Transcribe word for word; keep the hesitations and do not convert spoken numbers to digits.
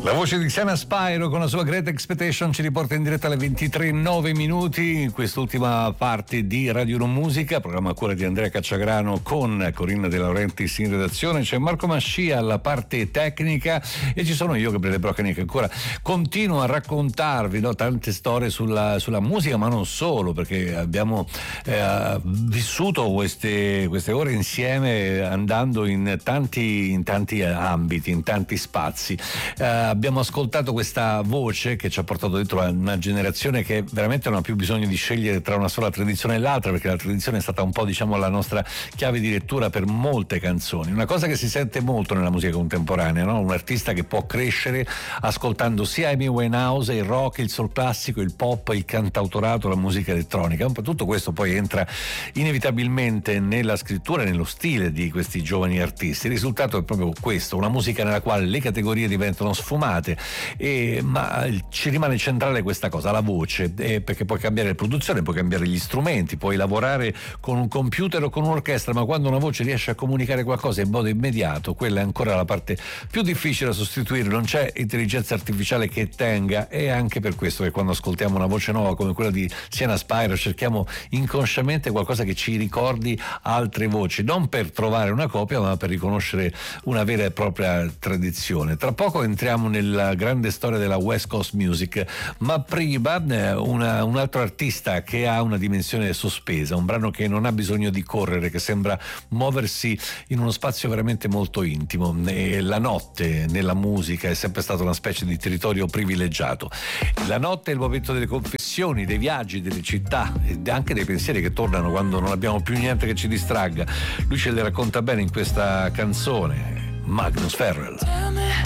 La voce di Xena Spyro con la sua Great Expectation ci riporta in diretta alle ventitré e nove minuti in quest'ultima parte di Radio Uno Musica, programma a cura di Andrea Cacciagrano con Corinna De Laurentiis in redazione. C'è Marco Mascia alla parte tecnica e ci sono io, Gabriele Broccani, che ancora continuo a raccontarvi, no, tante storie sulla, sulla musica, ma non solo, perché abbiamo eh, vissuto queste, queste ore insieme andando in tanti, in tanti ambiti, in tanti spazi. Eh, abbiamo ascoltato questa voce che ci ha portato dentro a una generazione che veramente non ha più bisogno di scegliere tra una sola tradizione e l'altra, perché la tradizione è stata un po', diciamo, la nostra chiave di lettura per molte canzoni. Una cosa che si sente molto nella musica contemporanea, no? Un artista che può crescere ascoltando sia Amy Winehouse, il rock, il soul classico, il pop, il cantautorato, la musica elettronica. Un po' tutto questo poi entra inevitabilmente nella scrittura e nello stile di questi giovani artisti. Il risultato è proprio questo, una musica nella quale le categorie diventano sfumate, e, ma ci rimane centrale questa cosa, la voce, eh, perché puoi cambiare le produzioni, puoi cambiare gli strumenti, puoi lavorare con un computer o con un'orchestra, ma quando una voce riesce a comunicare qualcosa in modo immediato, quella è ancora la parte più difficile da sostituire. Non c'è intelligenza artificiale che tenga, e anche per questo che quando ascoltiamo una voce nuova come quella di Xena Spyro cerchiamo inconsciamente qualcosa che ci ricordi altre voci, non per trovare una copia, ma per riconoscere una vera e propria tradizione. Tra poco entriamo nella grande storia della West Coast Music, ma prima una, un altro artista che ha una dimensione sospesa, un brano che non ha bisogno di correre, che sembra muoversi in uno spazio veramente molto intimo. E la notte nella musica è sempre stata una specie di territorio privilegiato. La notte è il momento delle confessioni, dei viaggi, delle città e anche dei pensieri che tornano quando non abbiamo più niente che ci distragga. Lui ce le racconta bene in questa canzone, Magnus Farrell.